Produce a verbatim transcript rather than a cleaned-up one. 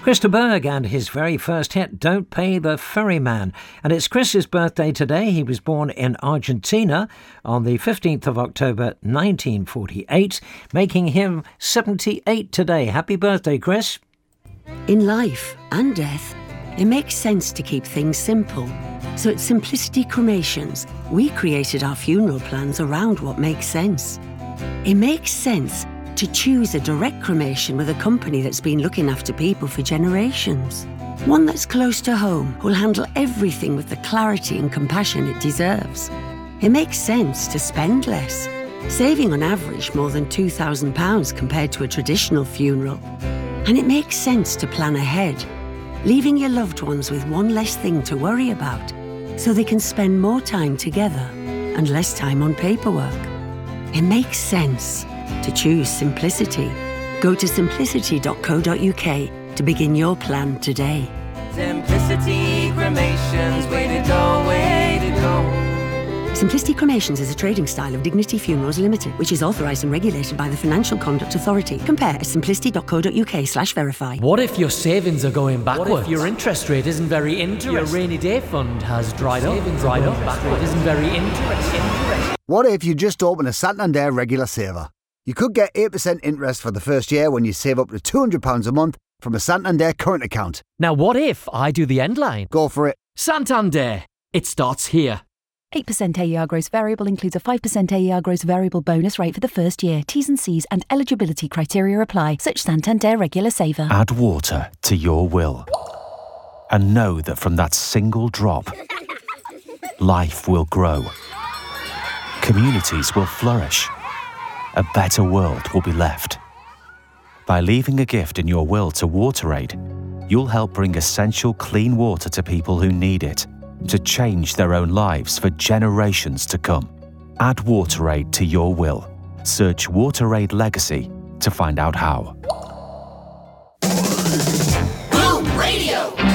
Chris de Burgh and his very first hit, Don't Pay the Ferryman. And it's Chris's birthday today. He was born in Argentina on the fifteenth of October nineteen forty-eight, making him seventy-eight today. Happy birthday, Chris. In life and death, it makes sense to keep things simple. So at Simplicity Cremations, we created our funeral plans around what makes sense. It makes sense to choose a direct cremation with a company that's been looking after people for generations. One that's close to home, who'll handle everything with the clarity and compassion it deserves. It makes sense to spend less, saving on average more than two thousand pounds compared to a traditional funeral. And it makes sense to plan ahead, leaving your loved ones with one less thing to worry about, so they can spend more time together and less time on paperwork. It makes sense to choose simplicity. Go to simplicity dot co dot uk to begin your plan today. Simplicity Cremations, way to go, way to go. Simplicity Cremations is a trading style of Dignity Funerals Limited, which is authorised and regulated by the Financial Conduct Authority. Compare at simplicity dot co dot uk slash verify. What if your savings are going backwards? What if your interest rate isn't very interesting? Your rainy day fund has dried up. Savings dried are up. going backwards. Isn't very interesting. What if you just open a Santander regular saver? You could get eight percent interest for the first year when you save up to two hundred pounds a month from a Santander current account. Now what if I do the end line? Go for it. Santander. It starts here. eight percent A E R gross variable includes a five percent A E R gross variable bonus rate for the first year. T's and C's and eligibility criteria apply. Such Santander regular saver. Add water to your will. And know that from that single drop, life will grow. Communities will flourish. A better world will be left. By leaving a gift in your will to WaterAid, you'll help bring essential clean water to people who need it, to change their own lives for generations to come. Add WaterAid to your will. Search WaterAid Legacy to find out how. Boom Radio.